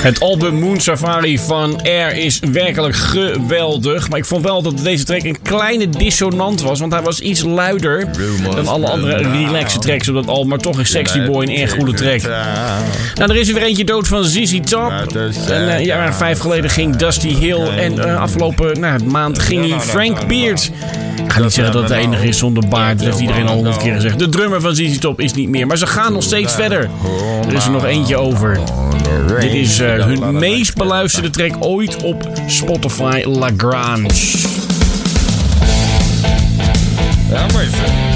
Het album Moon Safari van Air is werkelijk geweldig. Maar ik vond wel dat deze track een kleine dissonant was. Want hij was iets luider dan alle andere relaxe tracks op dat album. Maar toch een Sexy Boy een erg goede track. Nou, er is er weer eentje dood van ZZ Top. Een jaar 5 geleden ging Dusty Hill. En afgelopen maand ging hij Frank Beard. Ik ga niet zeggen dat het de enige is zonder baard. Dat heeft iedereen al 100 keer gezegd. De drummer van ZZ Top is niet meer. Maar ze gaan nog steeds verder. Er is er nog eentje over. Dit is hun meest beluisterde track ooit op Spotify, Lagrange. Ja, maar even.